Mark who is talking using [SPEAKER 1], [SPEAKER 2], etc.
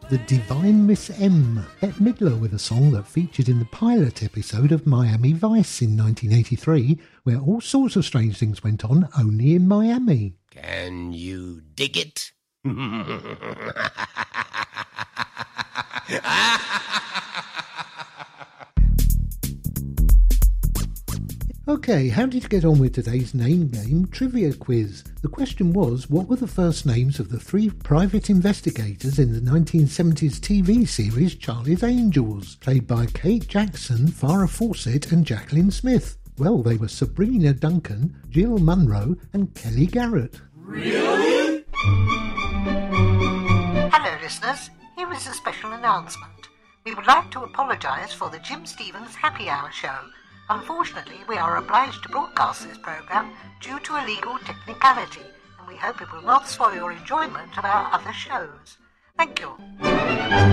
[SPEAKER 1] The Divine Miss M, Bette Midler with a song that featured in the pilot episode of Miami Vice in 1983, where all sorts of strange things went on only in Miami.
[SPEAKER 2] Can you dig it?
[SPEAKER 1] Okay, how did you get on with today's name game trivia quiz? The question was, what were the first names of the 3 private investigators in the 1970s TV series Charlie's Angels, played by Kate Jackson, Farrah Fawcett and Jacqueline Smith? Well, they were Sabrina Duncan, Jill Munro and Kelly Garrett.
[SPEAKER 2] Really?
[SPEAKER 3] Hello listeners, here is a special announcement. We would like to apologise for the Jim Stevens Happy Hour show. Unfortunately, we are obliged to broadcast this programme due to a legal technicality, and we hope it will not spoil your enjoyment of our other shows. Thank you.